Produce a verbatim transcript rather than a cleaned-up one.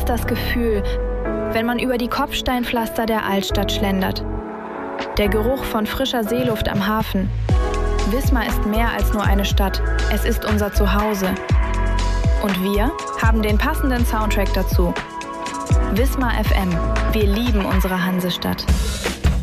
ist das Gefühl, wenn man über die Kopfsteinpflaster der Altstadt schlendert. Der Geruch von frischer Seeluft am Hafen. Wismar ist mehr als nur eine Stadt, es ist unser Zuhause. Und wir haben den passenden Soundtrack dazu. Wismar F M, wir lieben unsere Hansestadt.